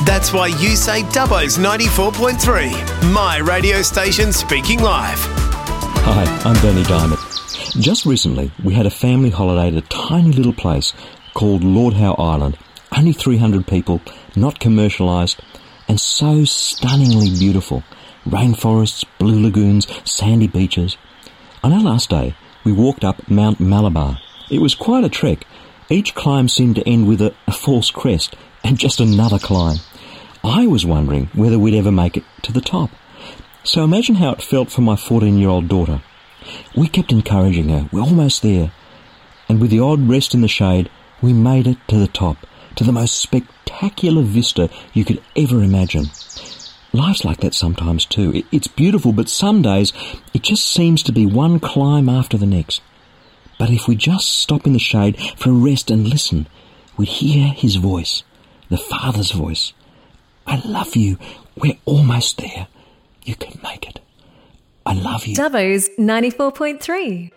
That's why you say Dubbo's 94.3, my radio station speaking live. Hi, I'm Bernie Diamond. Just recently, we had a family holiday at a tiny little place called Lord Howe Island. Only 300 people, not commercialised, and so stunningly beautiful. Rainforests, blue lagoons, sandy beaches. On our last day, we walked up Mount Malabar. It was quite a trek. Each climb seemed to end with a false crest and just another climb. I was wondering whether we'd ever make it to the top. So imagine how it felt for my 14-year-old daughter. We kept encouraging her. We're almost there. And with the odd rest in the shade, we made it to the top, to the most spectacular vista you could ever imagine. Life's like that sometimes too. It's beautiful, but some days it just seems to be one climb after the next. But if we just stop in the shade for a rest and listen, we'd hear his voice, the Father's voice. I love you. We're almost there. You can make it. I love you. Dubbo's 94.3.